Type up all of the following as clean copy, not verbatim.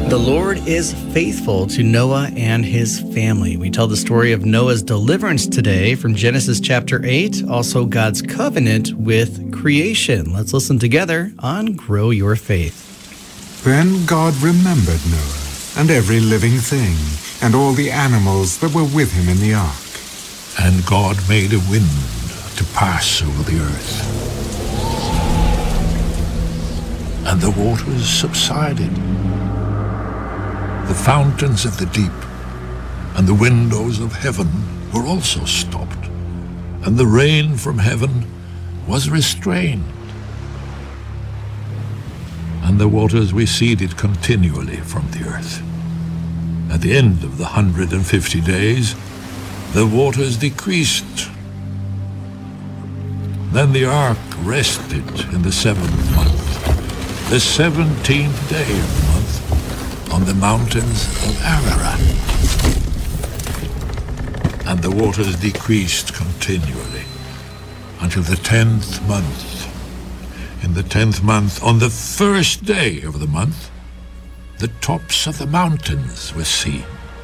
The Lord is faithful to Noah and his family. We tell the story of Noah's deliverance today from Genesis chapter 8, also God's covenant with creation. Let's listen together on Grow Your Faith. Then God remembered Noah and every living thing and all the animals that were with him in the ark. And God made a wind to pass over the earth. And the waters subsided. The fountains of the deep and the windows of heaven were also stopped, and the rain from heaven was restrained. And the waters receded continually from the earth. At the end of the 150 days, the waters decreased. Then the ark rested in the 7th month, the 17th day of the month, on the mountains of Ararat. And the waters decreased continually until the 10th month. In the 10th month, on the first day of the month, the tops of the mountains were seen.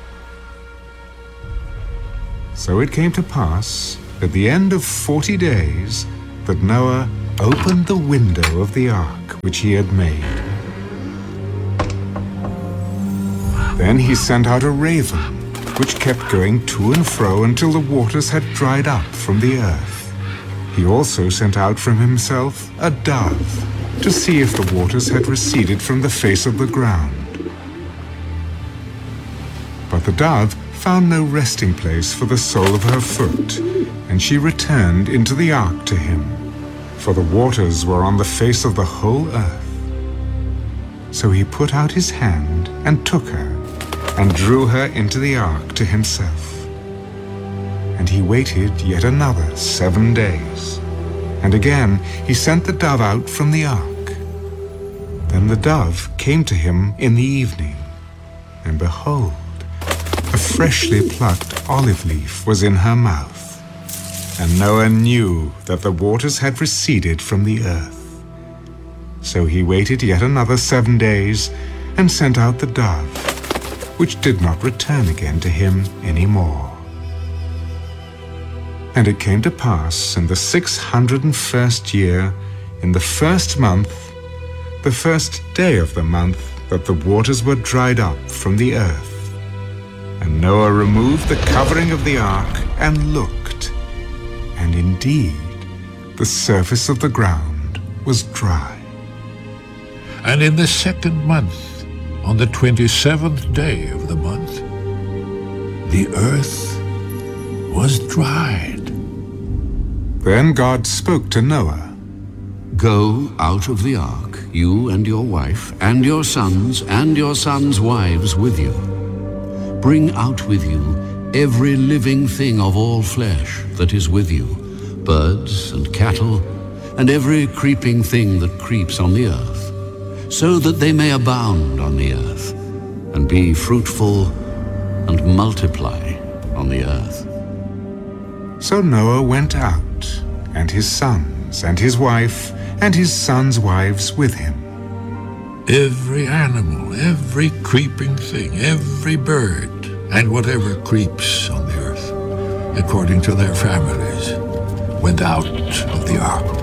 So it came to pass, at the end of 40 days, that Noah opened the window of the ark which he had made. Then he sent out a raven, which kept going to and fro until the waters had dried up from the earth. He also sent out from himself a dove, to see if the waters had receded from the face of the ground. But the dove found no resting place for the sole of her foot, and she returned into the ark to him, for the waters were on the face of the whole earth. So he put out his hand and took her, and drew her into the ark to himself. And he waited yet another 7 days, and again he sent the dove out from the ark. Then the dove came to him in the evening, and behold, a freshly plucked olive leaf was in her mouth. And Noah knew that the waters had receded from the earth. So he waited yet another 7 days, and sent out the dove, which did not return again to him any more. And it came to pass in the 601st year, in the 1st month, the 1st day of the month, that the waters were dried up from the earth. And Noah removed the covering of the ark and looked, and indeed the surface of the ground was dry. And in the 2nd month, on the 27th day of the month, the earth was dried. Then God spoke to Noah. Go out of the ark, you and your wife, and your sons wives with you. Bring out with you every living thing of all flesh that is with you, birds and cattle, and every creeping thing that creeps on the earth, so that they may abound on the earth, and be fruitful and multiply on the earth. So Noah went out, and his sons, and his wife, and his sons' wives with him. Every animal, every creeping thing, every bird, and whatever creeps on the earth, according to their families, went out of the ark.